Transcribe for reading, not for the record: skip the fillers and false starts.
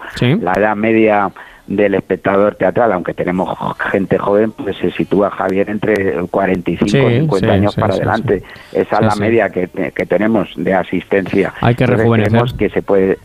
Sí. La edad media del espectador teatral, aunque tenemos gente joven, pues se sitúa, Javier, entre 45 y 50 años para adelante. Esa es la media que tenemos de asistencia. Hay que Entonces, rejuvenecer. creemos que se puede